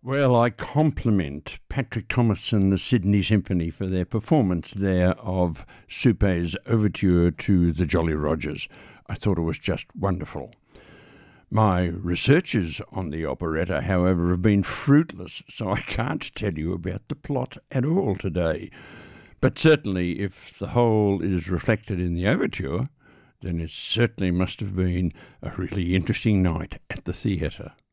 Well, I compliment Patrick Thomas and the Sydney Symphony for their performance there of Suppé's overture to the Jolly Rogers. I thought it was just wonderful. My researches on the operetta, however, have been fruitless, so I can't tell you about the plot at all today. But certainly, if the whole is reflected in the overture, then it certainly must have been a really interesting night at the theatre.